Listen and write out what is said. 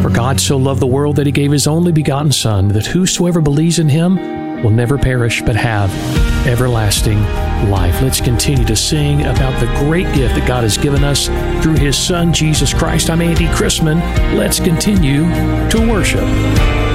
For God so loved the world that he gave his only begotten Son, that whosoever believes in him will never perish but have everlasting life. Let's continue to sing about the great gift that God has given us through his Son, Jesus Christ. I'm Andy Chrisman. Let's continue to worship.